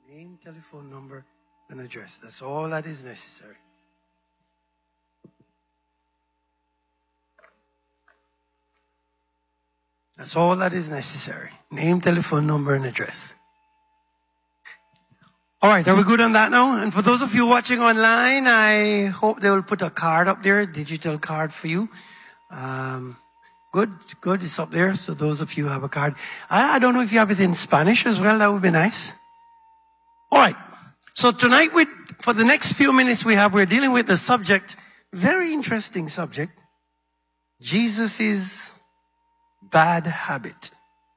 Name, telephone number, and address. That's all that is necessary. That's all that is necessary. Name, telephone number, and address. All right, are we good on that now? And for those of you watching online, I hope they will put a card up there, a digital card for you. Good, it's up there. So those of you who have a card. I don't know if you have it in Spanish as well. That would be nice. All right. So tonight, for the next few minutes we're dealing with the subject, very interesting subject, Jesus' bad habit.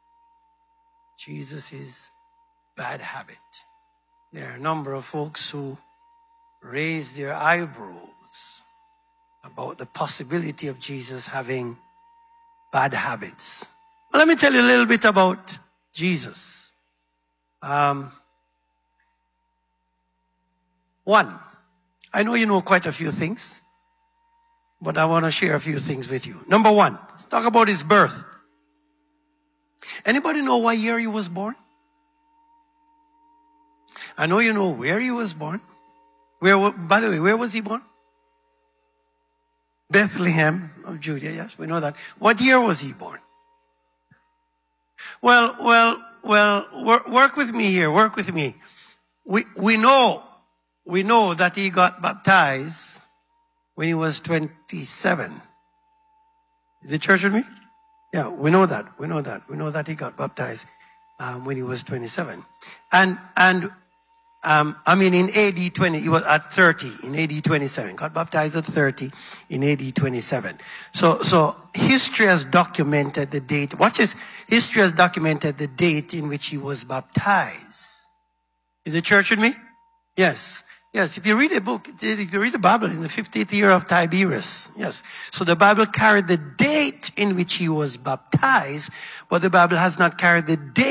Jesus' bad habit. There are a number of folks who raise their eyebrows about the possibility of Jesus having bad habits. Well, let me tell you a little bit about Jesus. One, I know you know quite a few things, but I want to share a few things with you. Number one, let's talk about his birth. Anybody know what year he was born? I know you know where he was born. By the way, where was he born? Bethlehem of Judea, yes, we know that. What year was he born? Well, work with me here, work with me. We know that he got baptized when he was 27. Is the church with me? Yeah, we know that. We know that he got baptized when he was 27. And in AD 20, he was at 30 in AD 27. Got baptized at 30 in AD 27. So history has documented the date. Watch this. History has documented the date in which he was baptized. Is the church with me? Yes. Yes, if you read the Bible in the 50th year of Tiberius, yes. So the Bible carried the date in which he was baptized, but the Bible has not carried the date